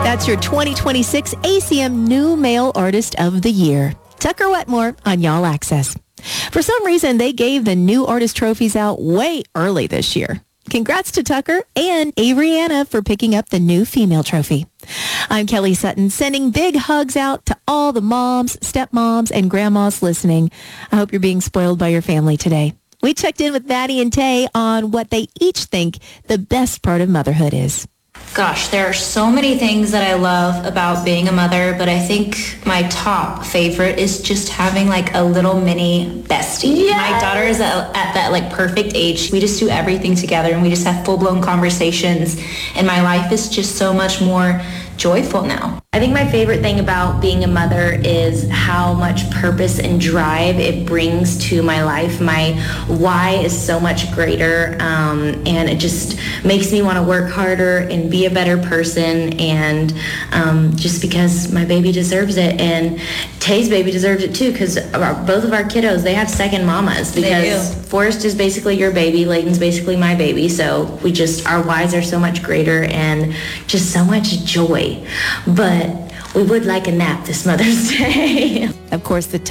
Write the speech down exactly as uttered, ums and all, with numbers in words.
That's your twenty twenty-six A C M New Male Artist of the Year, Tucker Wetmore on Y'all Access. For some reason, they gave the new artist trophies out way early this year. Congrats to Tucker and Avery for picking up the new female trophy. I'm Kelly Sutton, sending big hugs out to all the moms, stepmoms, and grandmas listening. I hope you're being spoiled by your family today. We checked in with Maddie and Tay on what they each think the best part of motherhood is. Gosh, there are so many things that I love about being a mother, but I think my top favorite is just having like a little mini bestie. Yes. My daughter is at, at that like perfect age. We just do everything together and we just have full-blown conversations, and my life is just so much more joyful now. I think my favorite thing about being a mother is how much purpose and drive it brings to my life. My why is so much greater, um, and it just makes me want to work harder and be a better person, and um, just because my baby deserves it, and Tay's baby deserves it too, because both of our kiddos, they have second mamas, because Forrest is basically your baby, Layton's basically my baby, so we just, our whys are so much greater and just so much joy. But we would like a nap this Mother's Day. Of course, the